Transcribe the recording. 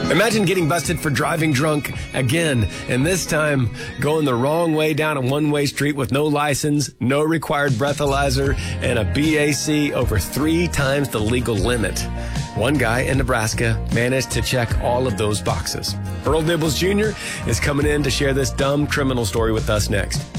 Imagine getting busted for driving drunk again, and this time going the wrong way down a one-way street with no license, no required breathalyzer, and a BAC over 3 times the legal limit. One guy in Nebraska managed to check all of those boxes. Earl Nibbles Jr. is coming in to share this dumb criminal story with us next.